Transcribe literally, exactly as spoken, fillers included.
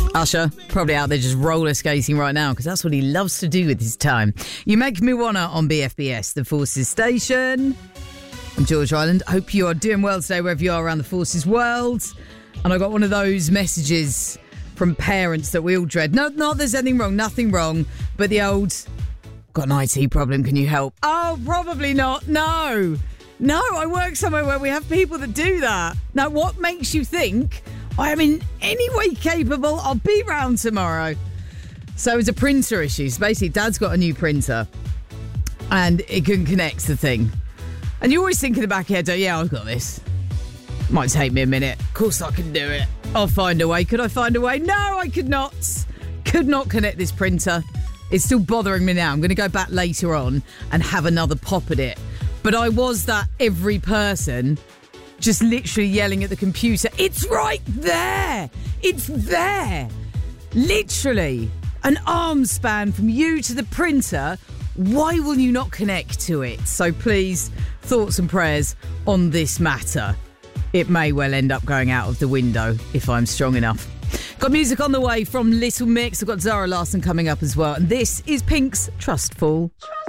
Usher, probably out there just roller skating right now because that's what he loves to do with his time. You make me wanna on B F B S, the Forces Station. I'm George Island. Hope you are doing well today wherever you are around the Forces world. And I got one of those messages from parents that we all dread. No, not there's anything wrong, nothing wrong. But the old, got an I T problem, can you help? Oh, probably not. No. No, I work somewhere where we have people that do that. Now, what makes you think I am in any way capable? I'll be round tomorrow. So it's a printer issue. So basically, Dad's got a new printer and it can connect the thing. And you always think in the back of your head, oh, yeah, I've got this. Might take me a minute. Of course I can do it. I'll find a way. Could I find a way? No, I could not. Could not connect this printer. It's still bothering me now. I'm going to go back later on and have another pop at it. But I was that every person just literally yelling at the computer, it's right there. It's there. Literally an arm span from you to the printer. Why will you not connect to it? So please, thoughts and prayers on this matter. It may well end up going out of the window if I'm strong enough. Got music on the way from Little Mix. I've got Zara Larsson coming up as well. And this is Pink's Trustful.